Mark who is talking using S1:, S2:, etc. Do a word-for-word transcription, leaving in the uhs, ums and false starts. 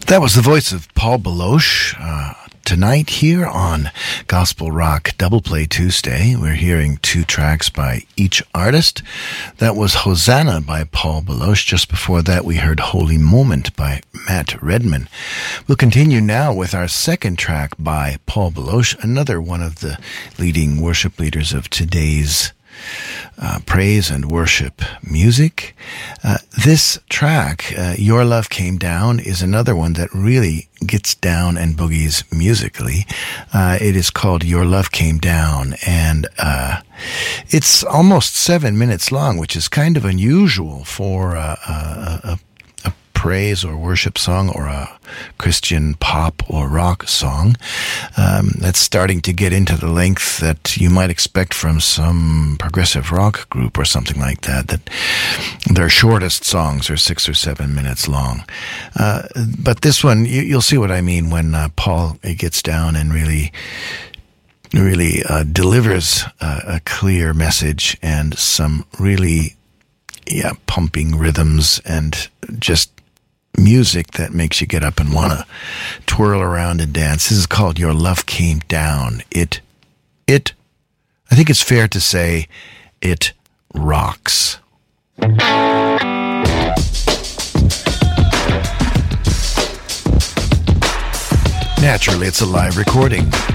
S1: That was the voice of Paul Baloche. Uh, tonight here on Gospel Rock Double Play Tuesday, we're hearing two tracks by each artist. That was Hosanna by Paul Baloche. Just before that, we heard Holy Moment by Matt Redman. We'll continue now with our second track by Paul Baloche, another one of the leading worship leaders of today's Uh, praise and worship music. Uh, this track, uh, Your Love Came Down, is another one that really gets down and boogies musically. Uh, it is called Your Love Came Down, and uh, it's almost seven minutes long, which is kind of unusual for uh, a, a praise or worship song or a Christian pop or rock song. Um, that's starting to get into the length that you might expect from some progressive rock group or something like that, that their shortest songs are six or seven minutes long. Uh, but this one, you, you'll see what I mean when uh, Paul gets down and really really uh, delivers uh, a clear message and some really yeah pumping rhythms and just music that makes you get up and want to twirl around and dance. This is called Your Love Came Down. It, it, I think it's fair to say it rocks. Naturally, it's a live recording.